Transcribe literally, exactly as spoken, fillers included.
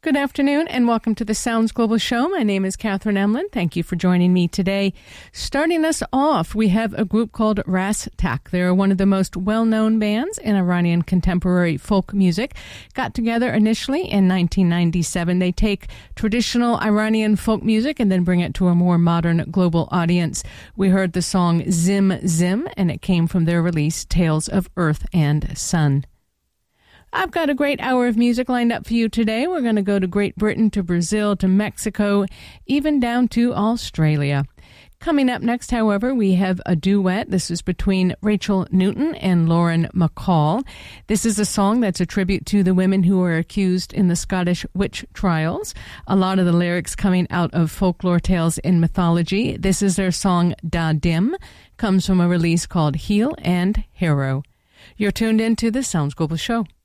Good afternoon and welcome to the Sounds Global Show. My name is Catherine Emlin. Thank you for joining me today. Starting us off, we have a group called Ras Tak. They're one of the most well-known bands in Iranian contemporary folk music. Got together initially in nineteen ninety-seven. They take traditional Iranian folk music and then bring it to a more modern global audience. We heard the song Zim Zim, and it came from their release Tales of Earth and Sun. I've got a great hour of music lined up for you today. We're going to go to Great Britain, to Brazil, to Mexico, even down to Australia. Coming up next, however, we have a duet. This is between Rachel Newton and Lauren McCall. This is a song that's a tribute to the women who were accused in the Scottish witch trials. A lot of the lyrics coming out of folklore tales in mythology. This is their song Da Dim, comes from a release called Heel and Harrow. You're tuned in to the Sounds Global Show.